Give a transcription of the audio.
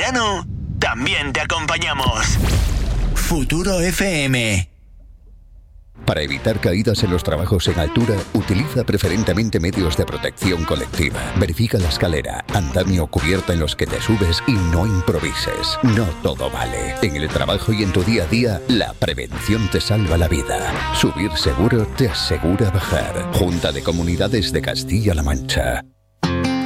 verano, también te acompañamos. Futuro FM. Para evitar caídas en los trabajos en altura, utiliza preferentemente medios de protección colectiva. Verifica la escalera, andamio o cubierta en los que te subes y no improvises. No todo vale. En el trabajo y en tu día a día, la prevención te salva la vida. Subir seguro te asegura bajar. Junta de Comunidades de Castilla-La Mancha.